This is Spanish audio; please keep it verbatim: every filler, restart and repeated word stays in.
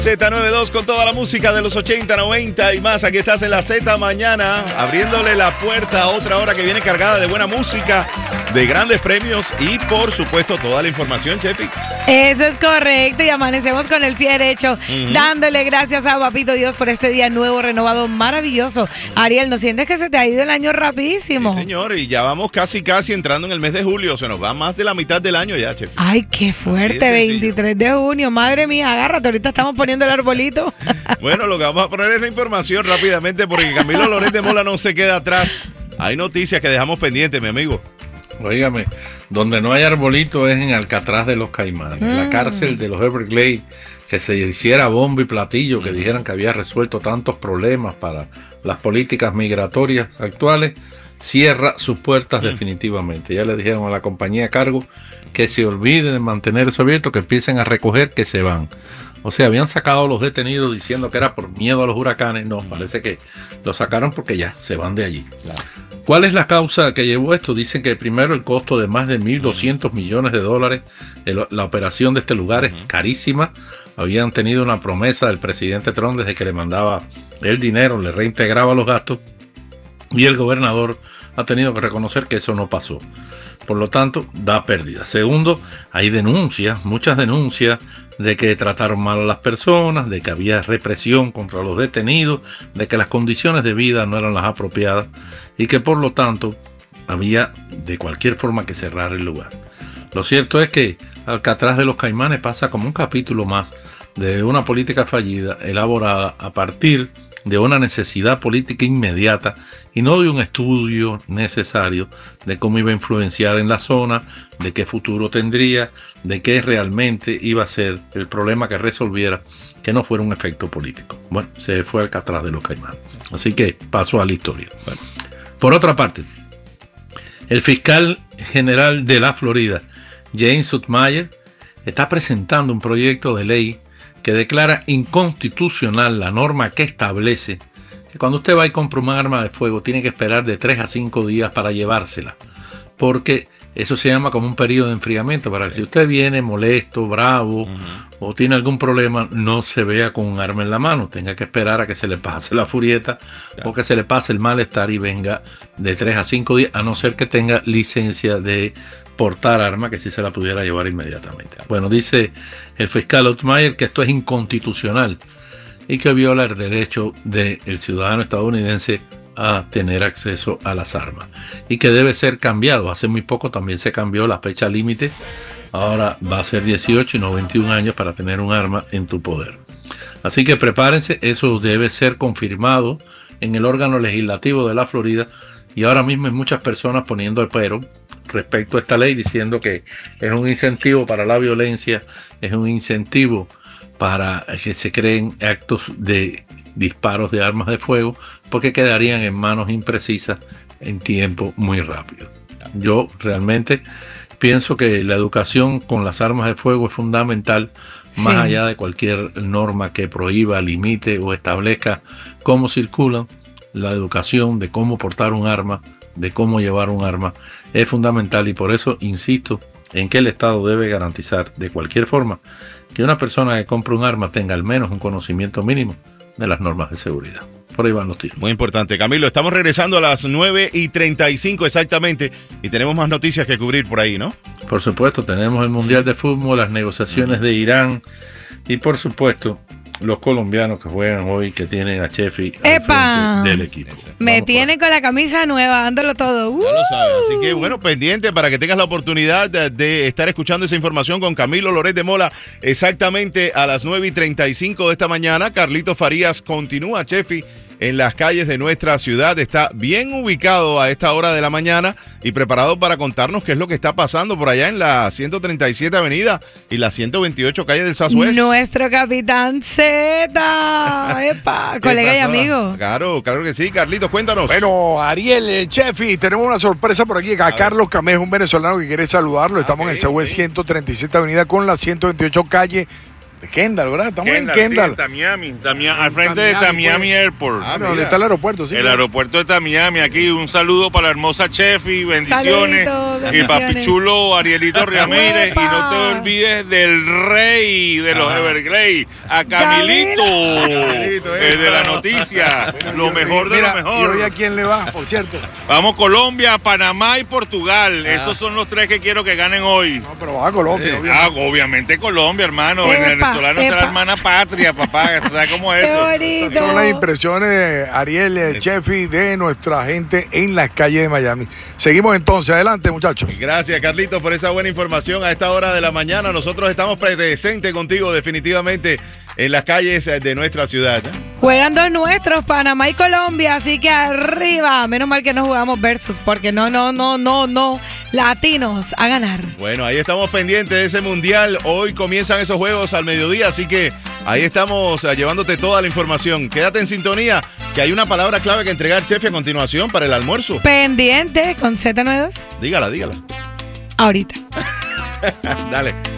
Z noventa y dos con toda la música de los ochenta, noventa y más. Aquí estás en la Z Mañana, abriéndole la puerta a otra hora que viene cargada de buena música, de grandes premios y, por supuesto, toda la información, Chefi. Eso es correcto y amanecemos con el pie derecho, uh-huh. dándole gracias a Papito Dios por este día nuevo, renovado, maravilloso. Ariel, ¿no sientes que se te ha ido el año rapidísimo? Sí, señor, y ya vamos casi, casi entrando en el mes de julio. Se nos va más de la mitad del año ya, Chefi. Ay, qué fuerte, veintitrés de junio. Madre mía, agárrate, ahorita estamos poniendo el arbolito. Bueno, lo que vamos a poner es la información rápidamente porque Camilo Loret de Mola no se queda atrás. Hay noticias que dejamos pendientes, mi amigo. Óigame, donde no hay arbolito es en Alcatraz de los Caimanes, mm. la cárcel de los Everglades, que se hiciera bombo y platillo, que dijeran que había resuelto tantos problemas para las políticas migratorias actuales, cierra sus puertas mm. definitivamente. Ya le dijeron a la compañía a cargo que se olviden de mantener eso abierto, que empiecen a recoger, que se van. O sea, habían sacado a los detenidos diciendo que era por miedo a los huracanes. No, parece que lo sacaron porque ya se van de allí. Claro. ¿Cuál es la causa que llevó esto? Dicen que primero el costo de más de mil doscientos millones de dólares. El, la operación de este lugar es carísima. Habían tenido una promesa del presidente Trump desde que le mandaba el dinero, le reintegraba los gastos. Y el gobernador ha tenido que reconocer que eso no pasó. Por lo tanto, da pérdida. Segundo, hay denuncias, muchas denuncias de que trataron mal a las personas, de que había represión contra los detenidos, de que las condiciones de vida no eran las apropiadas y que por lo tanto había de cualquier forma que cerrar el lugar. Lo cierto es que Alcatraz de los Caimanes pasa como un capítulo más de una política fallida elaborada a partir de una necesidad política inmediata y no de un estudio necesario de cómo iba a influenciar en la zona, de qué futuro tendría, de qué realmente iba a ser el problema que resolviera, que no fuera un efecto político. Bueno, se fue Alcatraz de los Caimanes. Así que pasó a la historia. Bueno. Por otra parte, el fiscal general de la Florida, James Utmayer, está presentando un proyecto de ley que declara inconstitucional la norma que establece que cuando usted va y compra un arma de fuego tiene que esperar de tres a cinco días para llevársela, porque eso se llama como un periodo de enfriamiento, para que si usted viene molesto, bravo, uh-huh. o tiene algún problema, no se vea con un arma en la mano, tenga que esperar a que se le pase la furieta, yeah. o que se le pase el malestar y venga de tres a cinco días, a no ser que tenga licencia de portar arma, que sí se la pudiera llevar inmediatamente. Bueno, dice el fiscal Utmayer que esto es inconstitucional y que viola el derecho del ciudadano estadounidense a tener acceso a las armas y que debe ser cambiado. Hace muy poco también se cambió la fecha límite, ahora va a ser dieciocho y no veintiún años para tener un arma en tu poder. Así que prepárense, eso debe ser confirmado en el órgano legislativo de la Florida y ahora mismo hay muchas personas poniendo el pero respecto a esta ley, diciendo que es un incentivo para la violencia, es un incentivo para que se creen actos de disparos de armas de fuego, porque quedarían en manos imprecisas en tiempo muy rápido. Yo realmente pienso que la educación con las armas de fuego es fundamental, sí. más allá de cualquier norma que prohíba, limite o establezca cómo circulan. La educación de cómo portar un arma, de cómo llevar un arma, es fundamental y por eso insisto en que el Estado debe garantizar de cualquier forma que una persona que compre un arma tenga al menos un conocimiento mínimo de las normas de seguridad. Por ahí van los tiros. Muy importante, Camilo. Estamos regresando a las nueve y treinta y cinco exactamente y tenemos más noticias que cubrir por ahí, ¿no? Por supuesto, tenemos el Mundial de Fútbol, las negociaciones de Irán y por supuesto los colombianos que juegan hoy, que tienen a Chefi al frente del equipo. Me Vamos tienen con la camisa nueva, dándolo todo. Uh. Ya lo sabes. Así que, bueno, pendiente para que tengas la oportunidad de, de estar escuchando esa información con Camilo Loret de Mola exactamente a las nueve y treinta y cinco de esta mañana. Carlito Farías continúa, Chefi, en las calles de nuestra ciudad. Está bien ubicado a esta hora de la mañana y preparado para contarnos qué es lo que está pasando por allá en la ciento treinta y siete Avenida y la ciento veintiocho calle del Southwest. Nuestro capitán Z, epa, colega y amigo. Claro, claro que sí. Carlitos, cuéntanos. Bueno, Ariel, eh, Chefi, tenemos una sorpresa por aquí. A, a Carlos Camejo, un venezolano que quiere saludarlo. Estamos okay, en el Southwest okay. ciento treinta y siete Avenida con la ciento veintiocho calle De Kendall, ¿verdad? Estamos Kendall, en Kendall. sí, en Tamiami, Tamiami, al frente de Tamiami, Tamiami pues. Airport. Ah, ¿dónde está el aeropuerto? Sí, el claro. aeropuerto de Tamiami, aquí un saludo para la hermosa Chefi, bendiciones. Saluditos, Y papi bendiciones. chulo Arielito Ramírez. Y no te ¡Epa! olvides del rey de los Everglades, a Camilito, Camilito, el de la eso. noticia, lo mejor de Mira, lo ¿y mejor. hoy a quién le va, por cierto? Vamos Colombia, Panamá y Portugal. Esos son los tres que quiero que ganen hoy. No, pero va a Colombia, Sí. obviamente. Ah, obviamente Colombia, hermano. Epa, el venezolano será epa. hermana patria, papá. ¿Sabes cómo es Qué eso? bonito. Estas son las impresiones de Ariel eh, Chefi de nuestra gente en las calles de Miami. Seguimos entonces, adelante muchachos. Gracias, Carlitos, por esa buena información a esta hora de la mañana. Nosotros estamos presentes contigo definitivamente en las calles de nuestra ciudad. ¿eh? Juegan dos nuestros, Panamá y Colombia, así que arriba. Menos mal que no jugamos versus, porque no, no, no, no, no. Latinos a ganar. Bueno, ahí estamos pendientes de ese mundial. Hoy comienzan esos juegos al mediodía, así que ahí estamos eh, llevándote toda la información. Quédate en sintonía, que hay una palabra clave que entregar, Chefi, a continuación para el almuerzo. Pendiente con Z noventa y dos. Dígala, dígala. Ahorita. Dale.